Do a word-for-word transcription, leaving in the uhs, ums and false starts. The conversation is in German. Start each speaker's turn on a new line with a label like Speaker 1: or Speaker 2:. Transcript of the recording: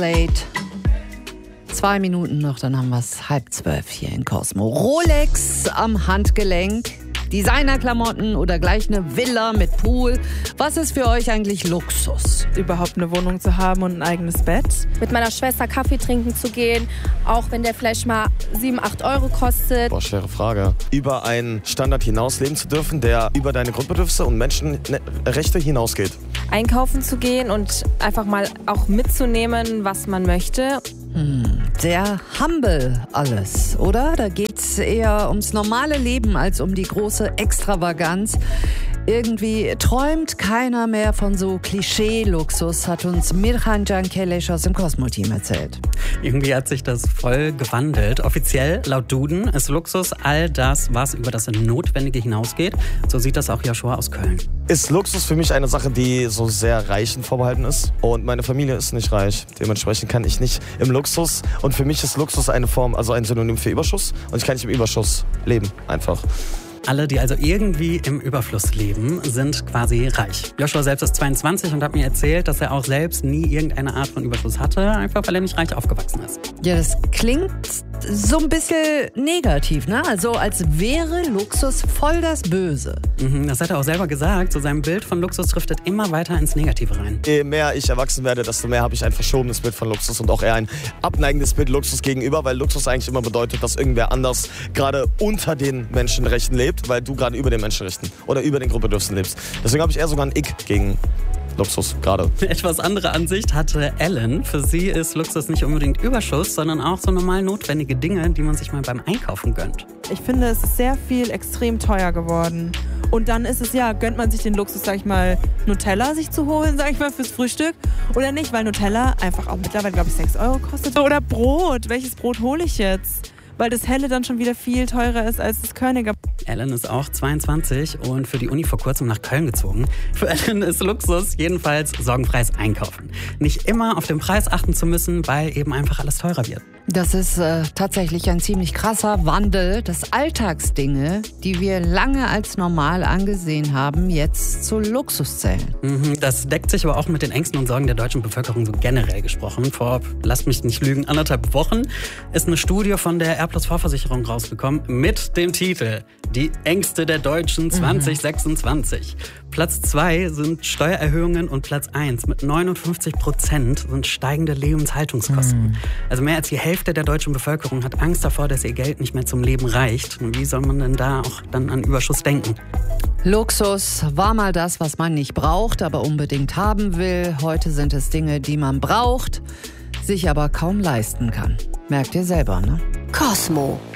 Speaker 1: Late. Zwei Minuten noch, dann haben wir es halb zwölf hier in Cosmo. Rolex am Handgelenk, Designerklamotten oder gleich eine Villa mit Pool. Was ist für euch eigentlich Luxus?
Speaker 2: Überhaupt eine Wohnung zu haben und ein eigenes Bett.
Speaker 3: Mit meiner Schwester Kaffee trinken zu gehen, auch wenn der vielleicht mal sieben, acht Euro kostet.
Speaker 4: Boah, schwere Frage. Über einen Standard hinaus leben zu dürfen, der über deine Grundbedürfnisse und Menschenrechte hinausgeht.
Speaker 5: Einkaufen zu gehen und einfach mal auch mitzunehmen, was man möchte.
Speaker 1: Hm, sehr humble alles, oder? Da geht's eher ums normale Leben als um die große Extravaganz. Irgendwie träumt keiner mehr von so Klischee-Luxus, hat uns Mirhan Cankeleş aus dem Cosmo-Team erzählt.
Speaker 6: Irgendwie hat sich das voll gewandelt. Offiziell, laut Duden, ist Luxus all das, was über das Notwendige hinausgeht. So sieht das auch Joshua aus Köln.
Speaker 4: Ist Luxus für mich eine Sache, die so sehr Reichen vorbehalten ist. Und meine Familie ist nicht reich. Dementsprechend kann ich nicht im Luxus. Und für mich ist Luxus eine Form, also ein Synonym für Überschuss. Und ich kann nicht im Überschuss leben, einfach.
Speaker 6: Alle, die also irgendwie im Überfluss leben, sind quasi reich. Joshua selbst ist zweiundzwanzig und hat mir erzählt, dass er auch selbst nie irgendeine Art von Überfluss hatte, einfach weil er nicht reich aufgewachsen ist.
Speaker 1: Ja, das klingt so ein bisschen negativ, ne? Also als wäre Luxus voll das Böse.
Speaker 6: Mhm, das hat er auch selber gesagt. So sein Bild von Luxus driftet immer weiter ins Negative rein.
Speaker 4: Je mehr ich erwachsen werde, desto mehr habe ich ein verschobenes Bild von Luxus und auch eher ein abneigendes Bild Luxus gegenüber, weil Luxus eigentlich immer bedeutet, dass irgendwer anders gerade unter den Menschenrechten lebt, weil du gerade über den Menschenrechten oder über den Grundbedürfnissen lebst. Deswegen habe ich eher sogar ein Ick gegen Luxus gerade.
Speaker 6: Etwas andere Ansicht hatte Ellen. Für sie ist Luxus nicht unbedingt Überschuss, sondern auch so normal notwendige Dinge, die man sich mal beim Einkaufen gönnt.
Speaker 2: Ich finde, es ist sehr viel extrem teuer geworden. Und dann ist es ja, gönnt man sich den Luxus, sag ich mal, Nutella sich zu holen, sag ich mal, fürs Frühstück oder nicht, weil Nutella einfach auch mittlerweile, glaube ich, sechs Euro kostet. Oder Brot, welches Brot hole ich jetzt? Weil das Helle dann schon wieder viel teurer ist als das Körniger.
Speaker 6: Ellen ist auch zweiundzwanzig und für die Uni vor kurzem nach Köln gezogen. Für Ellen ist Luxus jedenfalls sorgenfreies Einkaufen. Nicht immer auf den Preis achten zu müssen, weil eben einfach alles teurer wird.
Speaker 1: Das ist äh, tatsächlich ein ziemlich krasser Wandel, dass Alltagsdinge, die wir lange als normal angesehen haben, jetzt zu Luxus zählen.
Speaker 6: Mhm, das deckt sich aber auch mit den Ängsten und Sorgen der deutschen Bevölkerung so generell gesprochen. Vor, lasst mich nicht lügen, anderthalb Wochen ist eine Studie von der R plus V-Versicherung rausgekommen mit dem Titel Die Ängste der Deutschen zwanzig sechsundzwanzig. Mhm. Platz zwei sind Steuererhöhungen und Platz eins mit neunundfünfzig Prozent sind steigende Lebenshaltungskosten. Mhm. Also mehr als die Hälfte der deutschen Bevölkerung hat Angst davor, dass ihr Geld nicht mehr zum Leben reicht. Wie soll man denn da auch dann an Überschuss denken?
Speaker 1: Luxus war mal das, was man nicht braucht, aber unbedingt haben will. Heute sind es Dinge, die man braucht, sich aber kaum leisten kann. Merkt ihr selber, ne?
Speaker 3: Cosmo.